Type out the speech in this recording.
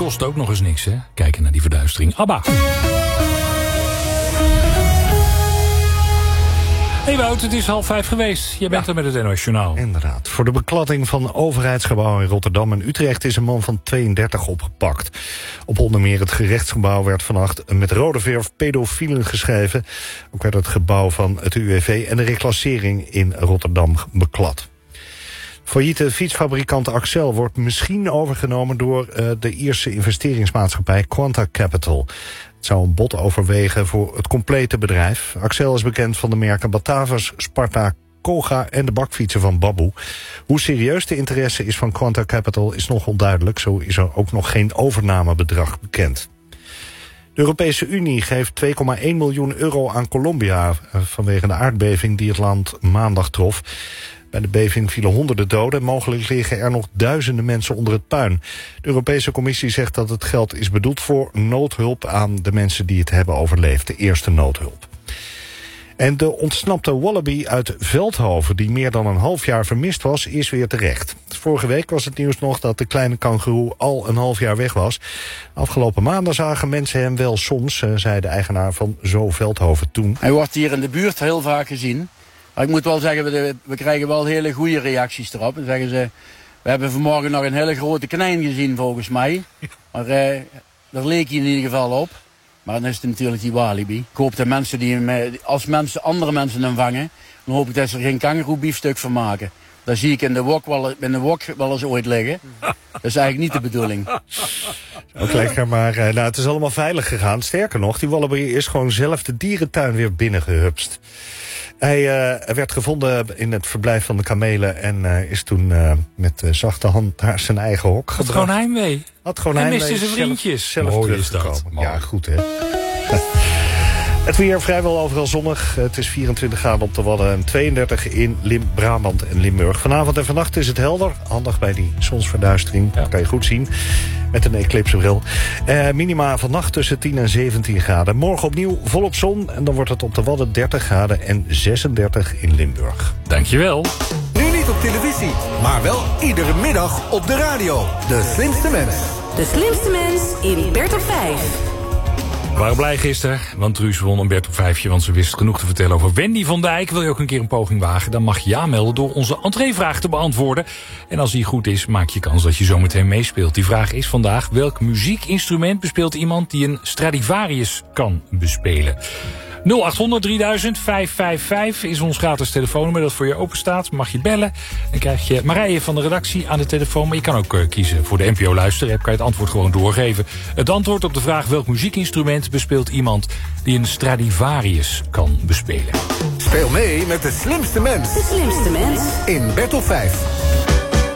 kost ook nog eens niks, hè? Kijken naar die verduistering. ABBA. Hey Wout, het is 4:30 geweest. Jij bent er met het NOS Journaal. Inderdaad. Voor de bekladding van overheidsgebouwen in Rotterdam en Utrecht is een man van 32 opgepakt. Op onder meer het gerechtsgebouw werd vannacht met rode verf pedofielen geschreven. Ook werd het gebouw van het UWV en de reclassering in Rotterdam beklad. Failliete fietsfabrikant Accel wordt misschien overgenomen door de Ierse investeringsmaatschappij Quanta Capital. Het zou een bod overwegen voor het complete bedrijf. Accel is bekend van de merken Batavus, Sparta, Koga en de bakfietsen van Baboe. Hoe serieus de interesse is van Quanta Capital is nog onduidelijk. Zo is er ook nog geen overnamebedrag bekend. De Europese Unie geeft 2,1 miljoen euro aan Colombia vanwege de aardbeving die het land maandag trof. Bij de beving vielen honderden doden. Mogelijk liggen er nog duizenden mensen onder het puin. De Europese Commissie zegt dat het geld is bedoeld voor noodhulp aan de mensen die het hebben overleefd. De eerste noodhulp. En de ontsnapte wallaby uit Veldhoven, die meer dan een half jaar vermist was, is weer terecht. Vorige week was het nieuws nog dat de kleine kangoeroe al een half jaar weg was. Afgelopen maanden zagen mensen hem wel soms, zei de eigenaar van Zoo Veldhoven toen. Hij wordt hier in de buurt heel vaak gezien. Maar ik moet wel zeggen, we krijgen wel hele goede reacties erop. Dan zeggen ze, we hebben vanmorgen nog een hele grote konijn gezien volgens mij. Maar daar leek hij in ieder geval op. Maar dan is het natuurlijk die walibi. Ik hoop dat mensen als andere mensen hem vangen, dan hoop ik dat ze er geen kangoeroebiefstuk van maken. Daar zie ik in de wok wel eens ooit liggen. Dat is eigenlijk niet de bedoeling. Ook lekker, maar het is allemaal veilig gegaan. Sterker nog, die wallaby is gewoon zelf de dierentuin weer binnengehupst. Hij werd gevonden in het verblijf van de kamelen en is toen met zachte hand naar zijn eigen hok gebracht. Had gewoon heimwee. Hij miste zijn vriendjes. Zelf Mooi teruggekomen. is dat. Mooi. Ja, goed hè. Het weer vrijwel overal zonnig. Het is 24 graden op de Wadden en 32 in Brabant en Limburg. Vanavond en vannacht is het helder. Handig bij die zonsverduistering. Ja. Dat kan je goed zien met een eclipsebril. Minima vannacht tussen 10 en 17 graden. Morgen opnieuw volop zon. En dan wordt het op de Wadden 30 graden en 36 in Limburg. Dankjewel. Nu niet op televisie, maar wel iedere middag op de radio. De slimste mens. De slimste mens in Bert op 5. We waren blij gisteren, want Truus won een Bert op 5'je... want ze wist genoeg te vertellen over Wendy van Dijk. Wil je ook een keer een poging wagen, dan mag je je aanmelden... door onze entreevraag te beantwoorden. En als die goed is, maak je kans dat je zometeen meespeelt. Die vraag is vandaag: welk muziekinstrument bespeelt iemand... die een Stradivarius kan bespelen? 0800 3000 555 is ons gratis telefoonnummer dat voor je open staat. Mag je bellen. Dan krijg je Marije van de redactie aan de telefoon. Maar je kan ook kiezen voor de NPO Luisterapp. Kan je het antwoord gewoon doorgeven. Het antwoord op de vraag welk muziekinstrument bespeelt iemand die een Stradivarius kan bespelen. Speel mee met de slimste mens. De slimste mens In Bert op 5.